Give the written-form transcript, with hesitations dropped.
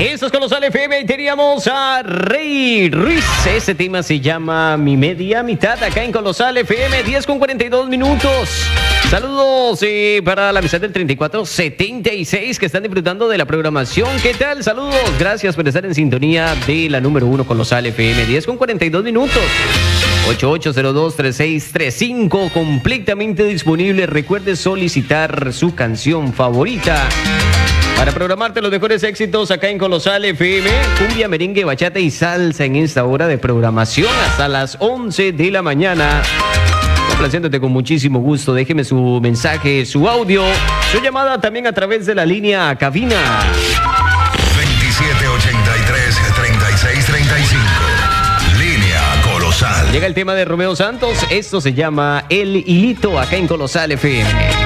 Eso es Colosal FM y teníamos a Rey Ruiz. Ese tema se llama Mi Media Mitad acá en Colosal FM, 10:42. Saludos para la amistad del 3476 que están disfrutando de la programación. ¿Qué tal? Saludos. Gracias por estar en sintonía de la número 1 Colosal FM, 10:42. 88023635 completamente disponible. Recuerde solicitar su canción favorita para programarte los mejores éxitos acá en Colosal FM. Cumbia, merengue, bachata y salsa en esta hora de programación hasta las 11 de la mañana. Complaciéndote con muchísimo gusto. Déjeme su mensaje, su audio, su llamada también a través de la línea cabina 2783-3635. Línea Colosal. Llega el tema de Romeo Santos. Esto se llama El Hilito acá en Colosal FM.